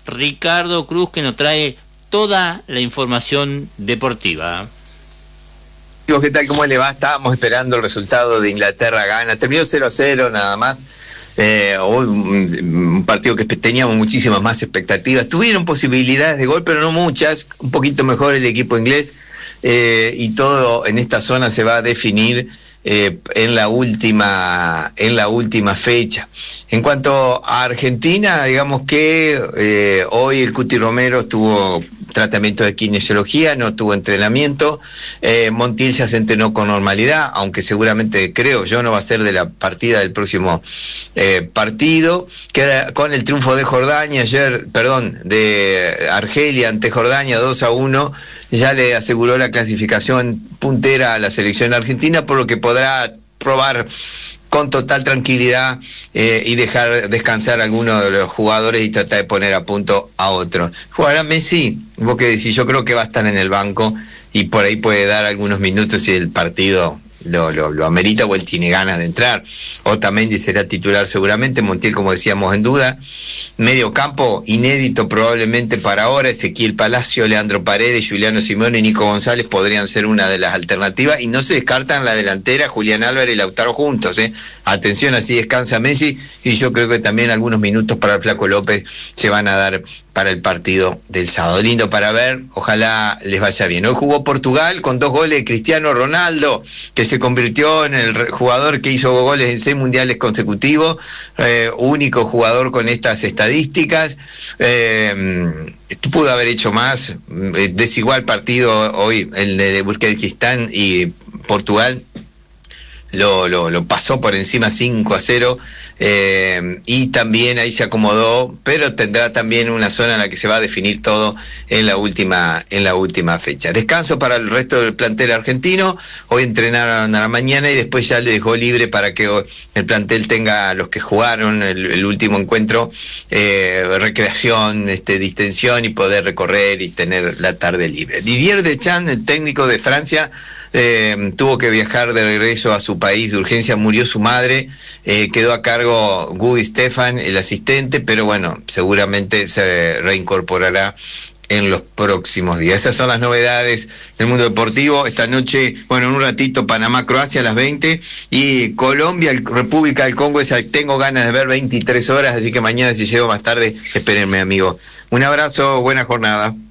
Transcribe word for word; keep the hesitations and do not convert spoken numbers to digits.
Ricardo Cruz, que nos trae toda la información deportiva. ¿Qué tal? ¿Cómo le va? Estábamos esperando el resultado de Inglaterra-Ghana. Terminó cero a cero nada más. Eh, un, un partido que teníamos muchísimas más expectativas. Tuvieron posibilidades de gol, pero no muchas. Un poquito mejor el equipo inglés. Eh, y todo en esta zona se va a definir eh, en la última en la última fecha. En cuanto a Argentina, digamos que eh, hoy el Cuti Romero tuvo tratamiento de kinesiología, no tuvo entrenamiento. eh, Montiel ya se entrenó con normalidad, aunque seguramente, creo yo, no va a ser de la partida del próximo eh, partido. Queda con el triunfo de Jordania ayer, perdón, de Argelia ante Jordania dos a uno, ya le aseguró la clasificación puntera a la selección argentina, por lo que podrá probar con total tranquilidad eh, y dejar descansar a algunos de los jugadores y tratar de poner a punto a otros. ¿Jugará Messi? Vos qué decís, yo creo que va a estar en el banco y por ahí puede dar algunos minutos si el partido lo, lo, lo amerita o él tiene ganas de entrar. Otamendi será titular seguramente, Montiel, como decíamos, en duda. Medio campo, inédito probablemente para ahora, Ezequiel Palacio, Leandro Paredes, Juliano Simone y Nico González podrían ser una de las alternativas, y no se descartan la delantera, Julián Álvarez y Lautaro juntos, ¿eh? Atención, así descansa Messi, y yo creo que también algunos minutos para el Flaco López se van a dar para el partido del sábado. Lindo para ver, ojalá les vaya bien. Hoy jugó Portugal con dos goles de Cristiano Ronaldo, que se convirtió en el jugador que hizo goles en seis mundiales consecutivos, eh, único jugador con estas estadísticas. Eh, pudo haber hecho más. Eh, desigual partido hoy el de Uzbekistán y Portugal. Lo, lo, lo pasó por encima cinco a cero, eh, y también ahí se acomodó, pero tendrá también una zona en la que se va a definir todo en la última en la última fecha. Descanso para el resto del plantel argentino. Hoy entrenaron a la mañana y después ya le dejó libre para que el plantel tenga, los que jugaron el, el último encuentro, eh, recreación, este, distensión y poder recorrer y tener la tarde libre. Didier Deschamps, el técnico de Francia, Eh, tuvo que viajar de regreso a su país de urgencia, murió su madre, eh, quedó a cargo Guy Stefan, el asistente, pero bueno, seguramente se reincorporará en los próximos días. Esas son las novedades del mundo deportivo. Esta noche, bueno, en un ratito, Panamá-Croacia a las veinte, y Colombia-República del Congo, esa tengo ganas de ver, veintitrés horas, así que mañana, si llego más tarde, espérenme, amigo. Un abrazo, buena jornada.